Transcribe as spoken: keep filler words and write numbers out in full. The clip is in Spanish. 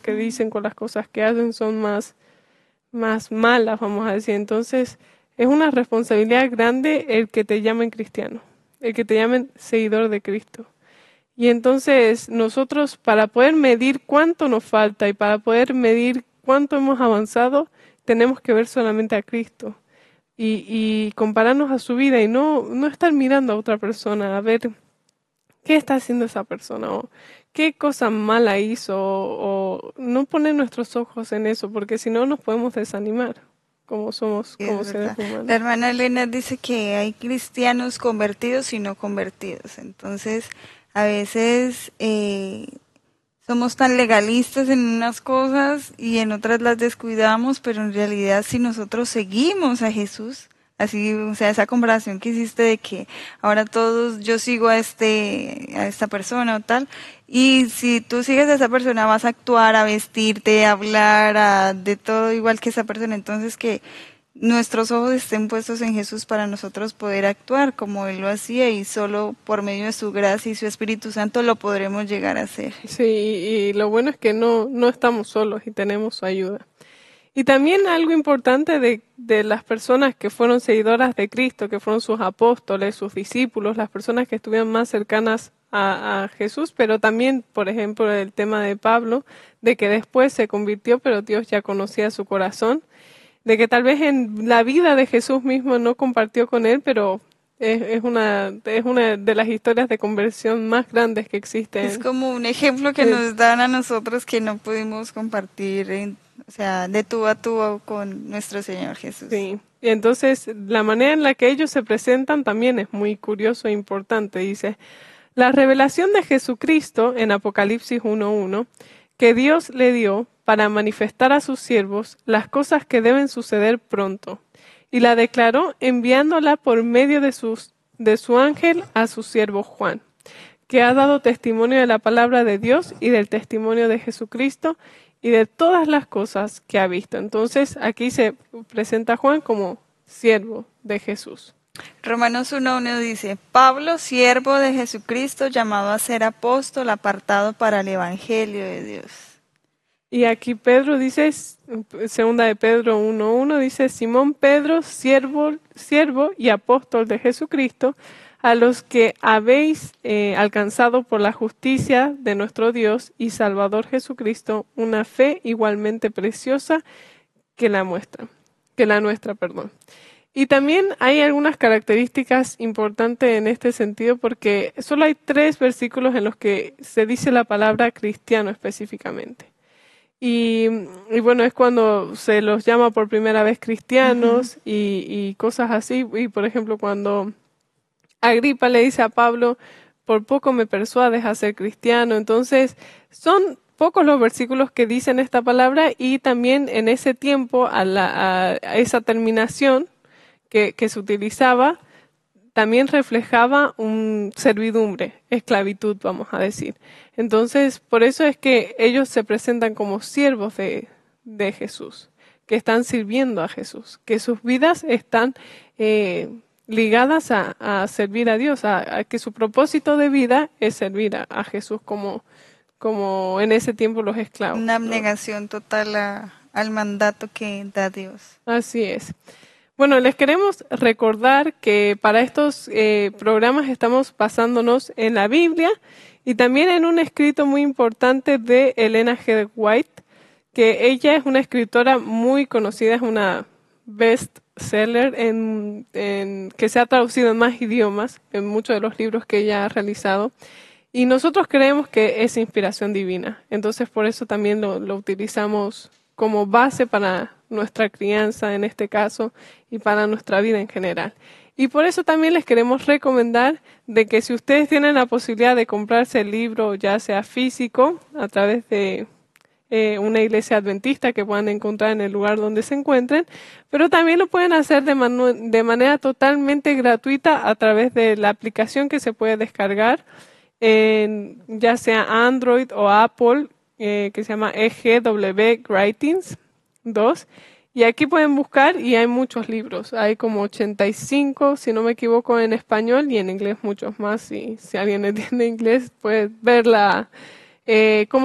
que dicen, con las cosas que hacen, son más, más malas, vamos a decir. Entonces, es una responsabilidad grande el que te llamen cristiano, el que te llamen seguidor de Cristo. Y entonces nosotros, para poder medir cuánto nos falta y para poder medir cuánto hemos avanzado, tenemos que ver solamente a Cristo y, y compararnos a su vida y no, no estar mirando a otra persona, a ver qué está haciendo esa persona o qué cosa mala hizo o, o no poner nuestros ojos en eso, porque si no nos podemos desanimar como somos Sí, como es seres verdad. humanos. La hermana Elena dice que hay cristianos convertidos y no convertidos. Entonces, a veces eh, somos tan legalistas en unas cosas y en otras las descuidamos, pero en realidad si nosotros seguimos a Jesús, así, o sea, esa comparación que hiciste de que ahora todos, yo sigo a este, a esta persona o tal, y si tú sigues a esa persona vas a actuar, a vestirte, a hablar, a de todo igual que esa persona, entonces que nuestros ojos estén puestos en Jesús para nosotros poder actuar como Él lo hacía y solo por medio de su gracia y su Espíritu Santo lo podremos llegar a hacer. Sí, y lo bueno es que no, no estamos solos y tenemos su ayuda. Y también algo importante de, de las personas que fueron seguidoras de Cristo, que fueron sus apóstoles, sus discípulos, las personas que estuvieron más cercanas a, a Jesús, pero también, por ejemplo, el tema de Pablo, de que después se convirtió, pero Dios ya conocía su corazón, de que tal vez en la vida de Jesús mismo no compartió con él, pero es, es una, es una de las historias de conversión más grandes que Es existen. como un ejemplo que Eh, nos dan a nosotros que no pudimos compartir, en- o sea, de tú a tú con nuestro Señor Jesús. Sí, y entonces la manera en la que ellos se presentan también es muy curioso e importante. Dice, la revelación de Jesucristo en Apocalipsis uno uno, que Dios le dio para manifestar a sus siervos las cosas que deben suceder pronto, y la declaró enviándola por medio de, sus, de su ángel a su siervo Juan, que ha dado testimonio de la palabra de Dios y del testimonio de Jesucristo y de todas las cosas que ha visto. Entonces aquí se presenta Juan como siervo de Jesús. Romanos uno uno dice, Pablo, siervo de Jesucristo, llamado a ser apóstol, apartado para el Evangelio de Dios. Y aquí Pedro dice, segunda de Pedro uno uno, dice, Simón Pedro, siervo, siervo y apóstol de Jesucristo, a los que habéis eh, alcanzado por la justicia de nuestro Dios y Salvador Jesucristo una fe igualmente preciosa que la muestra, que la nuestra, perdón. Y también hay algunas características importantes en este sentido porque solo hay tres versículos en los que se dice la palabra cristiano específicamente. Y, y bueno, es cuando se los llama por primera vez cristianos uh-huh. y, y cosas así. Y por ejemplo, cuando Agripa le dice a Pablo, por poco me persuades a ser cristiano. Entonces, son pocos los versículos que dicen esta palabra y también en ese tiempo, a, la, a, a esa terminación que, que se utilizaba, también reflejaba un servidumbre, esclavitud, vamos a decir. Entonces, por eso es que ellos se presentan como siervos de, de Jesús, que están sirviendo a Jesús, que sus vidas están eh, ligadas a, a servir a Dios, a, a que su propósito de vida es servir a, a Jesús como, como en ese tiempo los esclavos. Una ¿no? abnegación total a, al mandato que da Dios. Así es. Bueno, les queremos recordar que para estos eh, programas estamos basándonos en la Biblia y también en un escrito muy importante de Elena G. White, que ella es una escritora muy conocida, es una bestseller en, en, que se ha traducido en más idiomas, en muchos de los libros que ella ha realizado. Y nosotros creemos que es inspiración divina, entonces por eso también lo, lo utilizamos como base para nuestra crianza en este caso y para nuestra vida en general. Y por eso también les queremos recomendar de que si ustedes tienen la posibilidad de comprarse el libro, ya sea físico, a través de eh, una iglesia adventista que puedan encontrar en el lugar donde se encuentren, pero también lo pueden hacer de, manu- de manera totalmente gratuita a través de la aplicación que se puede descargar, en, ya sea Android o Apple, eh, que se llama E G W Writings dos. Y aquí pueden buscar y hay muchos libros. Hay como ochenta y cinco, si no me equivoco, en español y en inglés muchos más. Y si alguien entiende inglés, puede verla. Eh, cómo